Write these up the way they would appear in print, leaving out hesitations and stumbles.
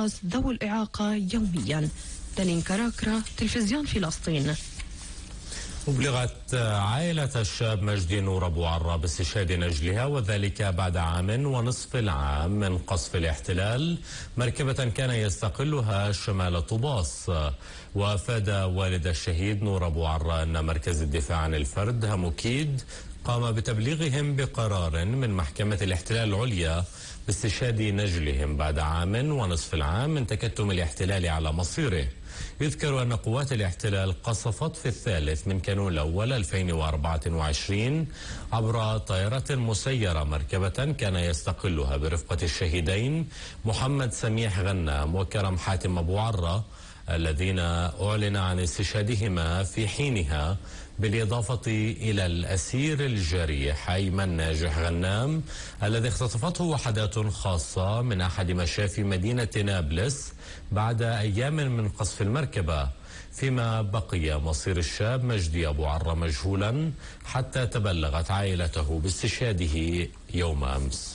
أشخاص ذوي الإعاقة يوميا. دالين كراكرا، تلفزيون فلسطين. أبلغت عائلة الشاب مجدي نور أبو عرة باستشهاد نجلها، وذلك بعد عام ونصف العام من قصف الاحتلال مركبة كان يستقلها شمال طوباس. وأفاد والد الشهيد نور أبو عرة أن مركز الدفاع عن الفرد هموكيد قام بتبليغهم بقرار من محكمة الاحتلال العليا باستشهاد نجلهم بعد عام ونصف العام من تكتم الاحتلال على مصيره. يذكر أن قوات الاحتلال قصفت في الثالث من كانون الأول 2024 عبر طائرة مسيرة مركبة كان يستقلها برفقة الشهيدين محمد سميح غنام وكرم حاتم أبو عرة، الذين أعلن عن استشهادهما في حينها، بالإضافة إلى الأسير الجريح أيمن ناجح غنام الذي اختطفته وحدات خاصة من أحد مشافي مدينة نابلس بعد أيام من قصف المركبة، فيما بقي مصير الشاب مجدي أبو عرة مجهولا حتى تبلغت عائلته باستشهاده يوم أمس.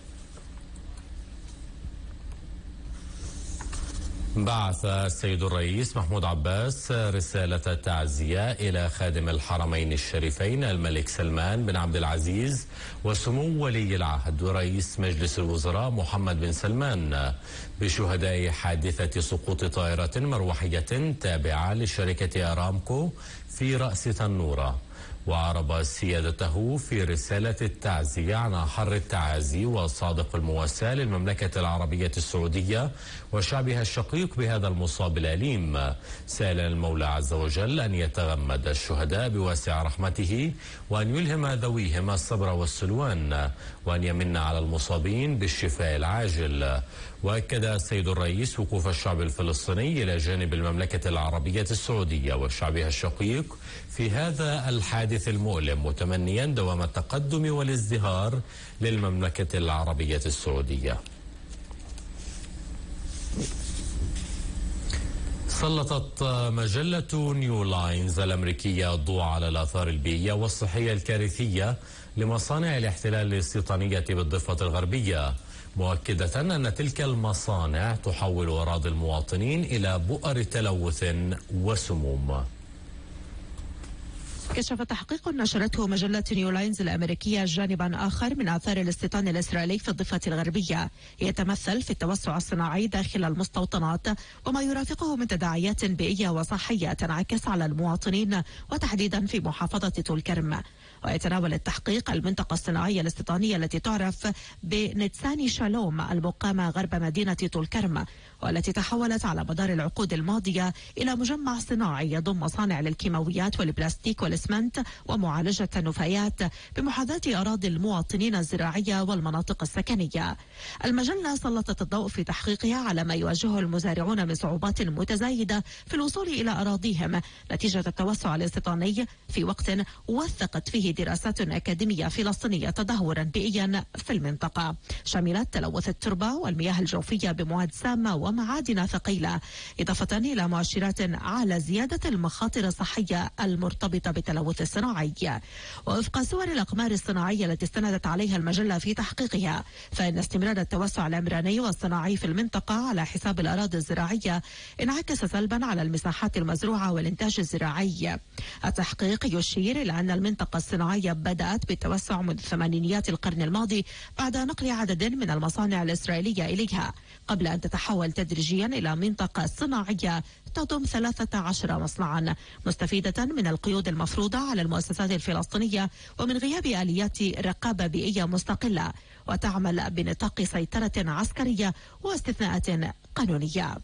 بعث السيد الرئيس محمود عباس رسالة تعزية إلى خادم الحرمين الشريفين الملك سلمان بن عبد العزيز وسمو ولي العهد ورئيس مجلس الوزراء محمد بن سلمان بشهداء حادثة سقوط طائرة مروحية تابعة لشركة أرامكو في رأس تنورة. وعرب سيادته في رسالة التعزية عن أحر التعازي وصادق المواساة للمملكة العربية السعودية وشعبها الشقيق بهذا المصاب الأليم، سائلا المولى عز وجل أن يتغمد الشهداء بواسع رحمته وأن يلهم ذويهم الصبر والسلوان وأن يمن على المصابين بالشفاء العاجل. وأكد السيد الرئيس وقوف الشعب الفلسطيني إلى جانب المملكة العربية السعودية وشعبها الشقيق في هذا الحادث المؤلم، متمنيا دوام التقدم والازدهار للمملكة العربية السعودية. سلطت مجلة نيو لاينز الأمريكية الضوء على الآثار البيئية والصحية الكارثية لمصانع الاحتلال الاستيطانية بالضفة الغربية، مؤكدة أن تلك المصانع تحول أراضي المواطنين إلى بؤر تلوث وسموم. كشف تحقيق نشرته مجلة نيو لاينز الأمريكية جانبا آخر من آثار الاستيطان الإسرائيلي في الضفة الغربية، يتمثل في التوسع الصناعي داخل المستوطنات وما يرافقه من تداعيات بيئية وصحية تنعكس على المواطنين وتحديدا في محافظة طول كرم. ويتناول التحقيق المنطقة الصناعية الاستيطانية التي تعرف بنتساني شالوم المقامة غرب مدينة طول كرم، والتي تحولت على مدار العقود الماضية إلى مجمع صناعي يضم مصانع للكيماويات والبلاستيك والإسمنت ومعالجة النفايات بمحاذاة أراضي المواطنين الزراعية والمناطق السكنية. المجلة سلطت الضوء في تحقيقها على ما يواجهه المزارعون من صعوبات متزايدة في الوصول إلى أراضيهم نتيجة التوسع الاستيطاني، في وقت وثقت فيه دراسات أكاديمية فلسطينية تدهورا بيئيا في المنطقة شملت تلوث التربة والمياه الجوفية بمواد سامة ومعادن ثقيلة، إضافة إلى مؤشرات على زيادة المخاطر الصحية المرتبطة بالتلوث الصناعي. ووفق صور الأقمار الصناعية التي استندت عليها المجلة في تحقيقها، فإن استمرار التوسع العمراني والصناعي في المنطقة على حساب الأراضي الزراعية انعكس سلبا على المساحات المزروعة والإنتاج الزراعي. التحقيق يشير إلى أن المنطقة الصناعية بدأت بالتوسع منذ ثمانينيات القرن الماضي بعد نقل عدد من المصانع الإسرائيلية إليها، قبل أن تتحول تدريجيا إلى منطقة صناعية تضم 13 مصنعا، مستفيدة من القيود المفروضة على المؤسسات الفلسطينية ومن غياب آليات رقابة بيئية مستقلة، وتعمل بنطاق سيطرة عسكرية واستثناءات قانونية.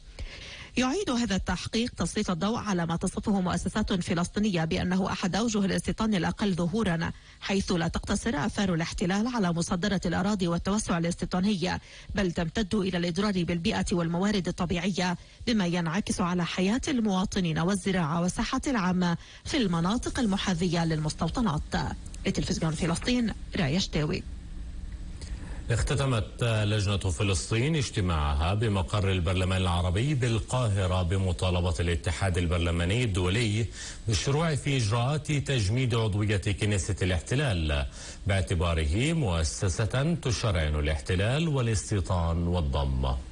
يعيد هذا التحقيق تسليط الضوء على ما تصفه مؤسسات فلسطينية بأنه أحد أوجه الاستيطان الأقل ظهورا، حيث لا تقتصر آثار الاحتلال على مصادرة الأراضي والتوسع الاستيطاني، بل تمتد إلى الإضرار بالبيئة والموارد الطبيعية، بما ينعكس على حياة المواطنين والزراعة والصحة العامة في المناطق المحاذية للمستوطنات. لتلفزيون فلسطين، راية شتاوي. اختتمت لجنة فلسطين اجتماعها بمقر البرلمان العربي بالقاهرة بمطالبة الاتحاد البرلماني الدولي بالشروع في إجراءات تجميد عضوية كنيسة الاحتلال باعتباره مؤسسة تشرعن الاحتلال والاستيطان والضم.